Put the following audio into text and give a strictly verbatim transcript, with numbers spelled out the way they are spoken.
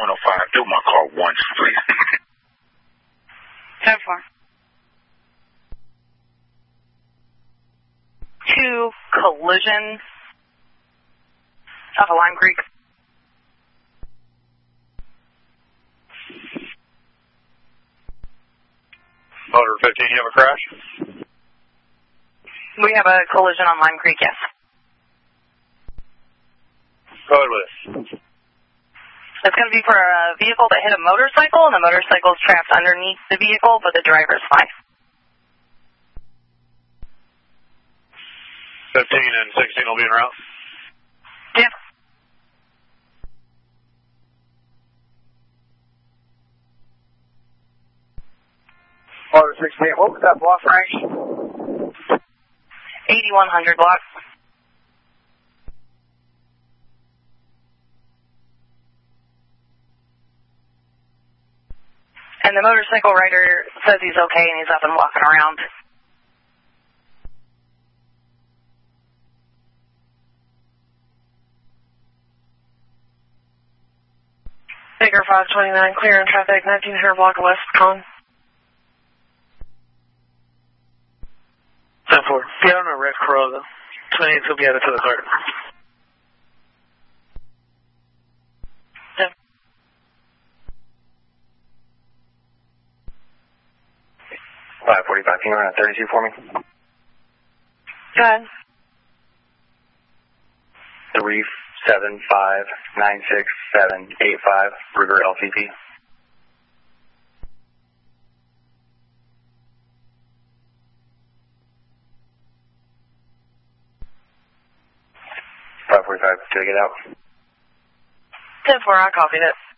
one oh five. Do my car once, please. ten four. Two collision off of Lime Creek. Motor fifteen, you have a crash? We have a collision on Lime Creek, yes. Go ahead with it. It's going to be for a vehicle that hit a motorcycle, and the motorcycle is trapped underneath the vehicle, but the driver's fine. fifteen and sixteen will be en route? Yeah. Motor sixteen, what was that block range? eighty-one hundred block. And the motorcycle rider says he's okay and he's up and walking around. Baker five twenty-nine, clear in traffic, nineteen hundred block of West Con. ten four. Get on a red Corolla. twenty-eight will be added to the cart. five forty-five, can you run a thirty-two for me? Go ahead. three seven five nine six seven eight five, River L C P. five forty-five, did I get out? ten four, I copied it.